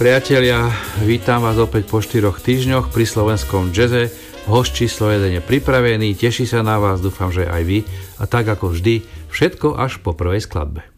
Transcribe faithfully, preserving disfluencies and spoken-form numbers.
priatelia, vítam vás opäť po štyroch týždňoch pri slovenskom jazze. Host číslo jeden je pripravený, teší sa na vás, dúfam, že aj vy. A tak ako vždy, všetko až po prvej skladbe.